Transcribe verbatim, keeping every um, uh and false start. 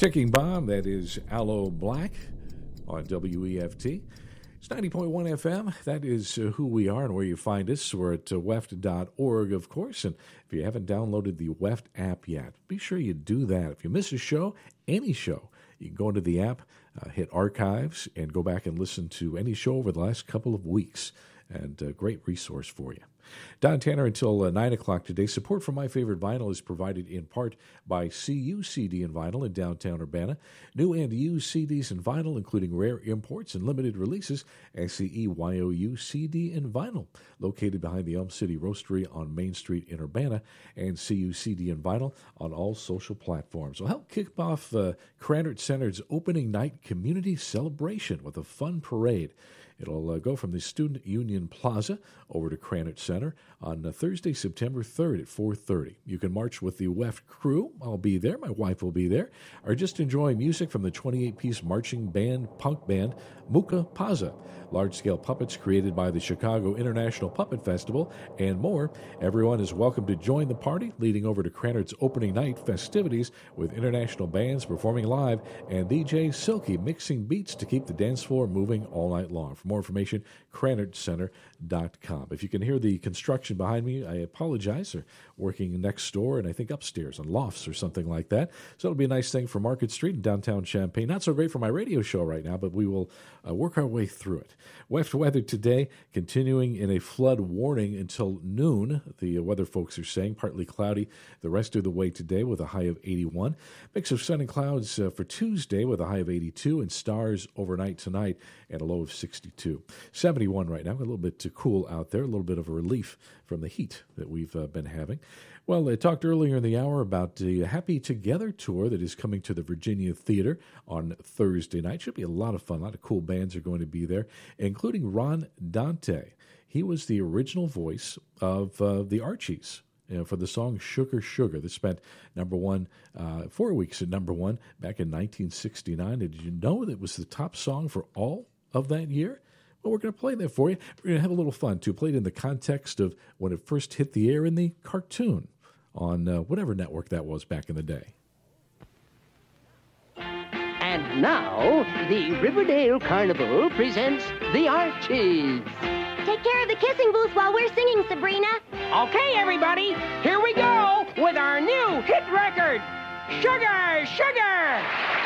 Ticking Bomb, that is Aloe Black on W E F T. It's ninety point one F M. That is uh, who we are and where you find us. We're at uh, W E F T dot org, of course. And if you haven't downloaded the W E F T app yet, be sure you do that. If you miss a show, any show, you can go into the app, uh, hit archives, and go back and listen to any show over the last couple of weeks. And a great resource for you. Don Tanner until uh, nine o'clock today. Support for My Favorite Vinyl is provided in part by C U C D and Vinyl in downtown Urbana. New and used C Ds and vinyl, including rare imports and limited releases. S C E Y O U C D and Vinyl, located behind the Elm City Roastery on Main Street in Urbana. And C U C D and Vinyl on all social platforms. We'll help kick off uh, Krannert Center's opening night community celebration with a fun parade. It'll uh, go from the Student Union Plaza over to Krannert Center on uh, Thursday, September third at four thirty. You can march with the W E F T crew. I'll be there. My wife will be there. Or just enjoy music from the twenty-eight piece marching band, punk band, Muka Paza. Large-scale puppets created by the Chicago International Puppet Festival, and more. Everyone is welcome to join the party, leading over to Krannert's opening night festivities with international bands performing live and D J Silky mixing beats to keep the dance floor moving all night long. For more information, krannert center dot com. If you can hear the construction behind me, I apologize. They're working next door and I think upstairs on lofts or something like that. So it'll be a nice thing for Market Street in downtown Champaign. Not so great for my radio show right now, but we will uh, work our way through it. W E F T weather today, continuing in a flood warning until noon. The weather folks are saying partly cloudy the rest of the way today with a high of eighty-one. Mix of sun and clouds uh, for Tuesday with a high of eighty-two, and stars overnight tonight and a low of sixty-two. seventy-one right now, a little bit too cool out there, a little bit of a relief from the heat that we've uh, been having. Well, I talked earlier in the hour about the Happy Together tour that is coming to the Virginia Theater on Thursday night. Should be a lot of fun. A lot of cool bands are going to be there, including Ron Dante. He was the original voice of uh, the Archies. You know, for the song Sugar Sugar that spent number one, uh, four weeks at number one back in nineteen sixty-nine. And did you know that it was the top song for all of that year? Well, we're going to play that for you. We're going to have a little fun, too. Played in the context of when it first hit the air in the cartoon on uh, whatever network that was back in the day. And now, the Riverdale Carnival presents the Archies. Take care of the kissing booth while we're singing, Sabrina. Okay, everybody, here we go with our new hit record, Sugar, Sugar.